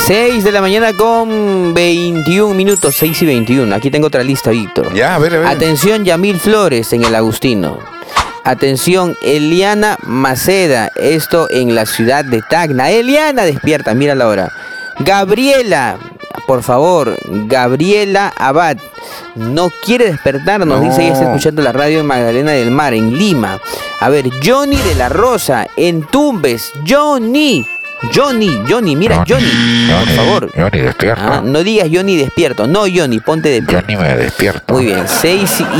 6 de la mañana con 21 minutos, 6 y 21. Aquí tengo otra lista, Víctor. Ya, a ver. Atención, Yamil Flores en el Agustino. Atención, Eliana Maceda, esto en la ciudad de Tacna. Eliana, despierta, mira la hora. Gabriela, por favor, Gabriela Abad, no quiere despertar, nos dice ella está escuchando la radio en Magdalena del Mar, en Lima. A ver, Johnny de la Rosa, en Tumbes. Johnny, mira, Johnny, por favor. Johnny, despierta. No digas Johnny despierto, no Johnny, ponte de pie. Johnny me despierto. Muy bien, 6 y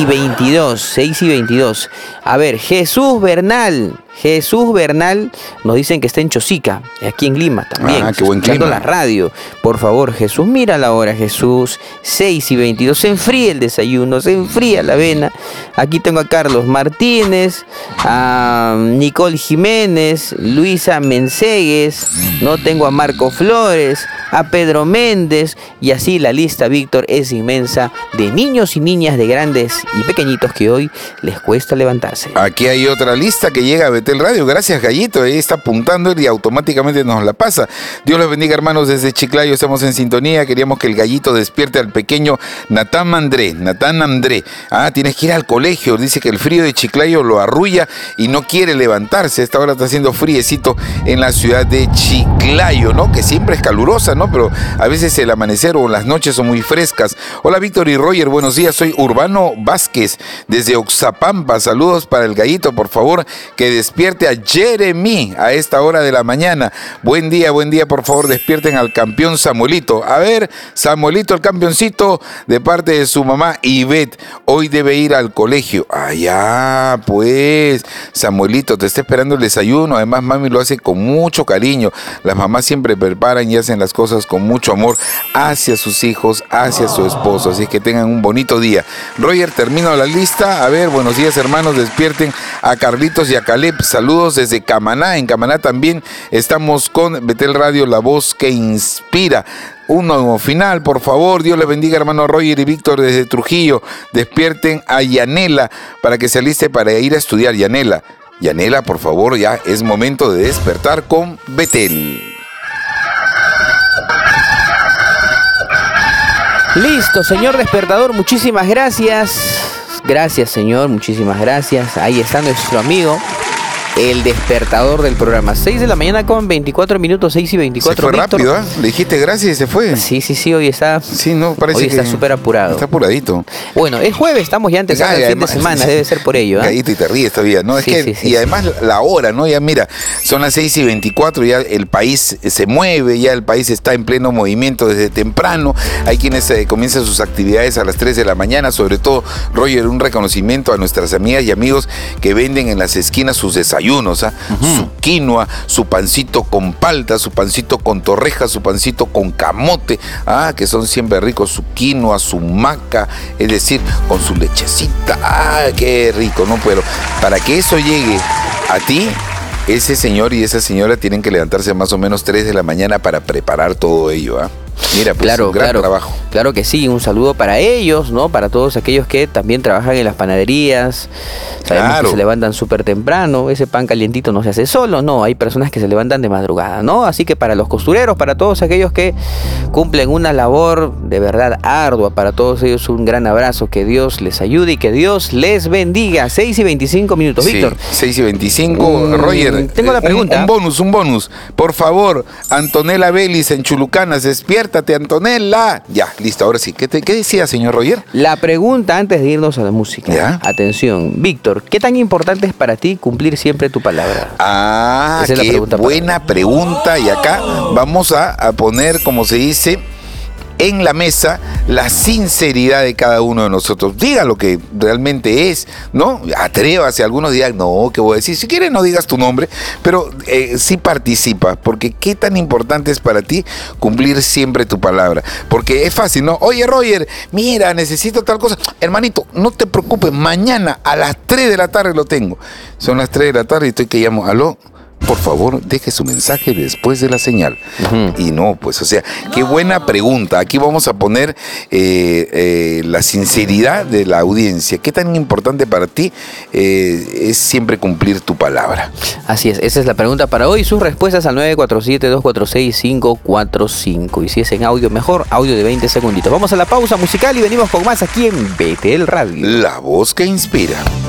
22. A ver, Jesús Bernal nos dicen que está en Chosica, aquí en Lima también. Qué buen escuchando clima. la radio. Por favor, Jesús, mira la hora, Jesús. 6 y 22. Se enfría el desayuno, se enfría la avena. Aquí tengo a Carlos Martínez, a Nicole Jiménez, Luisa Mensegues, no tengo a Marco Flores, a Pedro Méndez, y así la lista, Víctor, es inmensa de niños y niñas, de grandes y pequeñitos que hoy les cuesta levantarse. Aquí hay otra lista que llega a Betel Radio. Gracias, Gallito. Ahí está apuntando él y automáticamente nos la pasa. Dios los bendiga, hermanos, desde Chiclayo. Estamos en sintonía. Queríamos que el Gallito despierte al pequeño Natán André. Tienes que ir al colegio. Dice que el frío de Chiclayo lo arrulla y no quiere levantarse. Esta hora está haciendo friecito en la ciudad de Chiclayo, ¿no? Que siempre es calurosa, ¿no? Pero a veces el amanecer o las noches son muy frescas. Hola, Víctor y Roger. Buenos días. Soy Urbano Vázquez desde Oxapampa. Saludos para el Gallito, por favor, que despierte a Jeremy a esta hora de la mañana. Buen día, por favor, despierten al campeón Samuelito. A ver, Samuelito, el campeoncito, de parte de su mamá Ivette, hoy debe ir al colegio. Allá, pues, Samuelito, te está esperando el desayuno. Además, mami lo hace con mucho cariño. Las mamás siempre preparan y hacen las cosas con mucho amor hacia sus hijos, hacia su esposo. Así que tengan un bonito día. Roger, termino la lista. A ver, buenos días, hermanos, despierten a Carlitos y a Caleb. Saludos desde Camaná. En Camaná también estamos con Betel Radio, la voz que inspira. Uno final, por favor. Dios les bendiga, hermano Roger y Víctor desde Trujillo. Despierten a Yanela para que se aliste para ir a estudiar. Yanela, por favor, ya es momento de despertar con Betel. Listo, señor despertador, muchísimas gracias. Gracias, señor, muchísimas gracias. Ahí está nuestro amigo, el despertador del programa. 6 de la mañana con 24 minutos, 6 y 24. Se fue Víctor. rápido, ¿eh? Le dijiste gracias y se fue. Sí, hoy está. Sí, no, parece hoy que está súper apurado. Está apuradito. Bueno, es jueves, estamos ya antes del fin de semana, debe ser por ello. Gallito, y te ríes todavía, ¿no? Y además la hora, ¿no? Ya mira, son las 6 y 24, ya el país se mueve, ya el país está en pleno movimiento desde temprano. Hay quienes comienzan sus actividades a las 3 de la mañana, sobre todo, Roger, un reconocimiento a nuestras amigas y amigos que venden en las esquinas sus desayunos, su quinoa, su pancito con palta, su pancito con torreja, su pancito con camote, que son siempre ricos, su quinoa, su maca, es decir, con su lechecita, qué rico, ¿no? Pero para que eso llegue a ti, ese señor y esa señora tienen que levantarse más o menos 3 de la mañana para preparar todo ello, Mira, pues claro, un gran trabajo. Claro que sí, un saludo para ellos, ¿no? Para todos aquellos que también trabajan en las panaderías. Sabemos que se levantan súper temprano, ese pan calientito no se hace solo, no, hay personas que se levantan de madrugada, ¿no? Así que para los costureros, para todos aquellos que cumplen una labor de verdad ardua, para todos ellos un gran abrazo, que Dios les ayude y que Dios les bendiga. 6 y 25 minutos, sí, Víctor. 6 y 25, Roger. Tengo la pregunta. Un bonus. Por favor, Antonella Vélez en Chulucanas, despiértate, Antonella. Ya, listo, ahora sí. ¿Qué decía, señor Roger? La pregunta antes de irnos a la música. ¿Ya? Atención, Víctor, ¿qué tan importante es para ti cumplir siempre tu palabra? Esa es qué buena pregunta. Y acá vamos a poner, como se dice, en la mesa la sinceridad de cada uno de nosotros. Diga lo que realmente es, ¿no? Atrévase. Algunos dirán, no, ¿qué voy a decir? Si quieres no digas tu nombre, pero sí participa, porque qué tan importante es para ti cumplir siempre tu palabra. Porque es fácil, ¿no? Oye, Roger, mira, necesito tal cosa. Hermanito, no te preocupes, mañana a las 3 de la tarde lo tengo. Son las 3 de la tarde y estoy que llamo, aló, por favor, deje su mensaje después de la señal. Y no, pues, o sea, qué buena pregunta. Aquí vamos a poner la sinceridad de la audiencia. ¿Qué tan importante para ti es siempre cumplir tu palabra? Así es, esa es la pregunta para hoy. Sus respuestas al 947-246-545. Y si es en audio, mejor, audio de 20 segunditos. Vamos a la pausa musical y venimos con más aquí en BTL Radio. La voz que inspira.